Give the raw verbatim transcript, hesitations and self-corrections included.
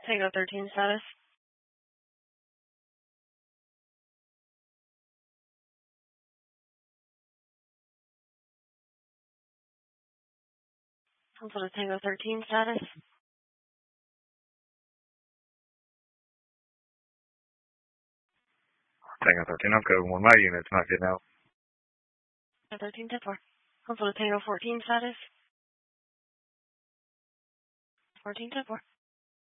Tango thirteen status. Alpha to Tango thirteen status. Tango thirteen, I'm code one. My unit's not getting out. thirteen ten four. Alpha to Tango fourteen status. fourteen ten four.